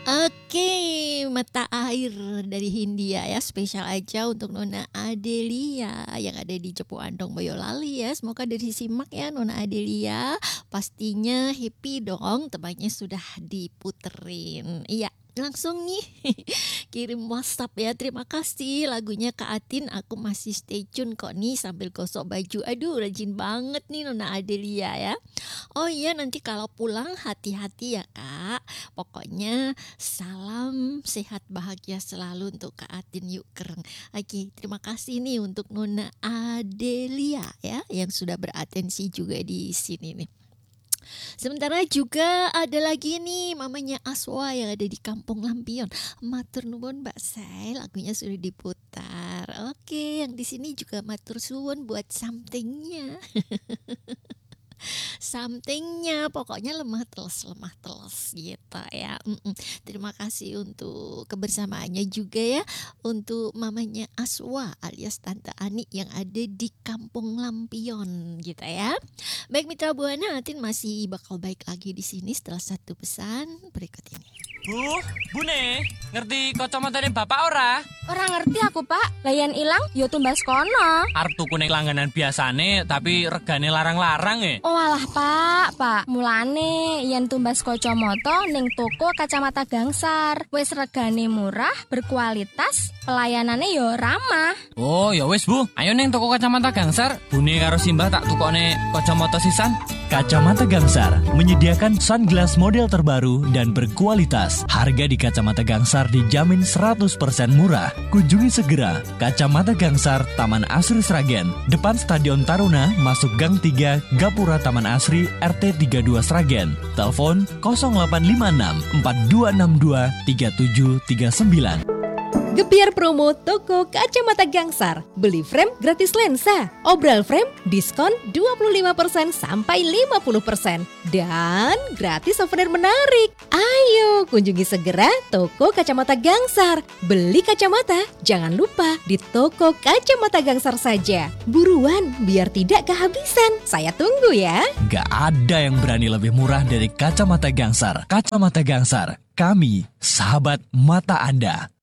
Oke, mata air dari Hindia ya, spesial aja untuk Nona Adelia yang ada di Jepo Andong Boyolali ya. Semoga dari simak ya Nona Adelia, pastinya happy dong temannya sudah diputerin. Iya, langsung nih kirim WhatsApp ya. Terima kasih lagunya Kak Atin. Aku masih stay tune kok nih sambil gosok baju. Aduh, rajin banget nih Nona Adelia ya. Oh iya, nanti kalau pulang hati-hati ya Kak. Pokoknya salam sehat bahagia selalu untuk Kak Atin yuk kereng. Oke, terima kasih nih untuk Nona Adelia ya yang sudah beratensi juga di sini nih. Sementara juga ada lagi nih mamanya Aswa yang ada di Kampung Lampion. Matur nuwun Mbak Sai, lagunya sudah diputar. Oke, yang di sini juga matur suwun buat somethingnya. Somethingnya pokoknya lemah teles gitu ya. Terima kasih untuk kebersamaannya juga ya untuk mamanya Aswa alias Tante Ani yang ada di Kampung Lampion gitu ya. Baik Mitra Buana, Atin masih bakal baik lagi di sini setelah satu pesan berikut ini. Bu Ne, ngerti kacamatane bapak ora? Ora ngerti aku Pak, layan ilang yo tumbas kono. Arep tuku ning langganan biasane tapi regane larang-larang e. Oh alah Pak, mulane yen tumbas kacamata ning toko kacamata Gangsar. Wis regane murah, berkualitas, pelayanane yo ramah. Oh ya wis Bu, ayo ning toko kacamata Gangsar. Bune karo Simbah tak tukone kacamata sisan. Kacamata Gangsar menyediakan sunglass model terbaru dan berkualitas. Harga di Kacamata Gangsar dijamin 100% murah. Kunjungi segera Kacamata Gangsar, Taman Asri Sragen, depan Stadion Taruna, masuk Gang 3, Gapura Taman Asri, RT 32 Sragen. Telepon 0856 4262 3739. Gebiar promo toko Kacamata Gangsar. Beli frame gratis lensa. Obral frame diskon 25% sampai 50%. Dan gratis souvenir menarik. Ayo kunjungi segera toko Kacamata Gangsar. Beli kacamata jangan lupa di toko Kacamata Gangsar saja. Buruan biar tidak kehabisan. Saya tunggu ya. Gak ada yang berani lebih murah dari Kacamata Gangsar. Kacamata Gangsar, kami sahabat mata Anda.